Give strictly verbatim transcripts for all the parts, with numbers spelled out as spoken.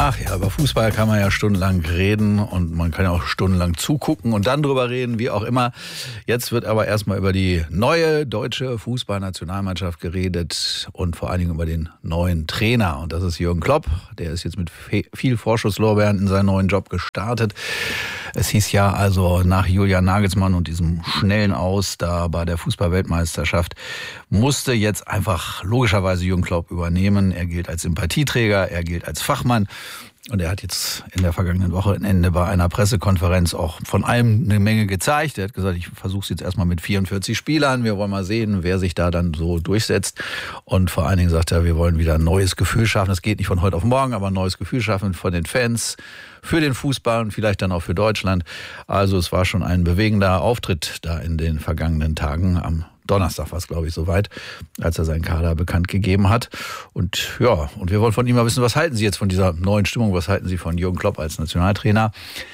Ach ja, über Fußball kann man ja stundenlang reden und man kann ja auch stundenlang zugucken und dann drüber reden, wie auch immer. Jetzt wird aber erstmal über die neue deutsche Fußballnationalmannschaft geredet und vor allen Dingen über den neuen Trainer. Und das ist Jürgen Klopp. Der ist jetzt mit viel Vorschusslorbeeren in seinen neuen Job gestartet. Es hieß ja also nach Julian Nagelsmann und diesem schnellen Aus da bei der Fußball-Weltmeisterschaft musste jetzt einfach logischerweise Jürgen Klopp übernehmen. Er gilt als Sympathieträger, er gilt als Fachmann. Und er hat jetzt in der vergangenen Wochenende bei einer Pressekonferenz auch von allem eine Menge gezeigt. Er hat gesagt, ich versuche es jetzt erstmal mit vierundvierzig Spielern. Wir wollen mal sehen, wer sich da dann so durchsetzt. Und vor allen Dingen sagt er, wir wollen wieder ein neues Gefühl schaffen. Das geht nicht von heute auf morgen, aber ein neues Gefühl schaffen von den Fans, für den Fußball und vielleicht dann auch für Deutschland. Also es war schon ein bewegender Auftritt da in den vergangenen Tagen. Am Donnerstag war es, glaube ich, soweit, als er seinen Kader bekannt gegeben hat. Und ja, und wir wollen von ihm mal wissen, was halten Sie jetzt von dieser neuen Stimmung? Was halten Sie von Jürgen Klopp als Nationaltrainer?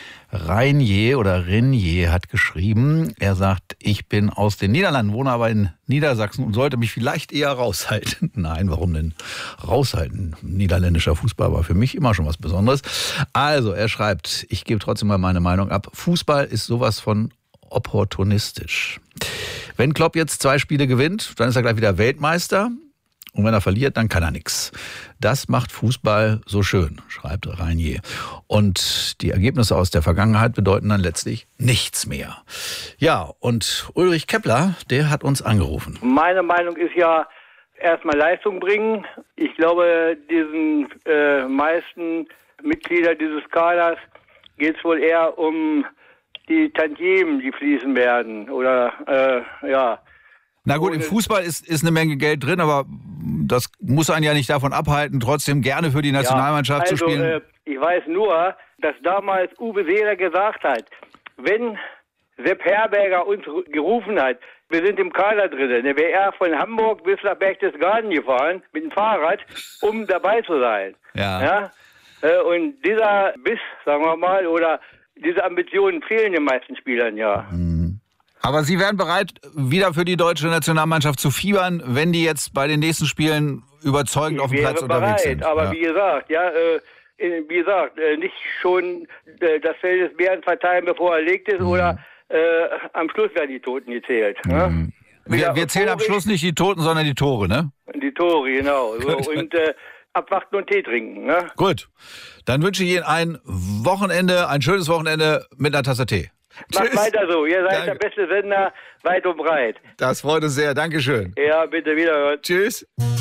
Reinier oder Renier hat geschrieben, er sagt, ich bin aus den Niederlanden, wohne aber in Niedersachsen und sollte mich vielleicht eher raushalten. Nein, warum denn raushalten? Niederländischer Fußball war für mich immer schon was Besonderes. Also, er schreibt, ich gebe trotzdem mal meine Meinung ab. Fußball ist sowas von opportunistisch. Wenn Klopp jetzt zwei Spiele gewinnt, dann ist er gleich wieder Weltmeister. Und wenn er verliert, dann kann er nichts. Das macht Fußball so schön, schreibt Reinier. Und die Ergebnisse aus der Vergangenheit bedeuten dann letztlich nichts mehr. Ja, und Ulrich Kepler, der hat uns angerufen. Meine Meinung ist ja, erstmal Leistung bringen. Ich glaube, diesen äh, meisten Mitglieder dieses Kaders geht es wohl eher um die Tantiemen, die fließen werden. Oder, äh, ja. Na gut, im Fußball ist, ist eine Menge Geld drin, aber das muss einen ja nicht davon abhalten, trotzdem gerne für die Nationalmannschaft ja, also, zu spielen. Äh, ich weiß nur, dass damals Uwe Seeler gesagt hat, wenn Sepp Herberger uns gerufen hat, wir sind im Kader drin, dann wäre er von Hamburg bis nach Berchtesgaden gefahren mit dem Fahrrad, um dabei zu sein. Ja. ja? Und dieser Biss, sagen wir mal, oder diese Ambitionen fehlen den meisten Spielern, ja. Mhm. Aber Sie wären bereit, wieder für die deutsche Nationalmannschaft zu fiebern, wenn die jetzt bei den nächsten Spielen überzeugend ich auf dem Platz bereit, unterwegs sind. Aber ja. wie gesagt, ja, äh, wie gesagt, äh, nicht schon äh, das Feld des Bären verteilen, bevor er legt ist, mhm. oder äh, am Schluss werden die Toten gezählt. Mhm. Ne? Wir, wir zählen am Schluss nicht die Toten, sondern die Tore, ne? Die Tore, genau. So, und äh, abwarten und Tee trinken. Ne? Gut, dann wünsche ich Ihnen ein Wochenende, ein schönes Wochenende mit einer Tasse Tee. Macht Tschüss. weiter so. Ihr seid Danke. der beste Sender weit und breit. Das freut uns sehr. Dankeschön. Ja, bitte wiederhören. Tschüss.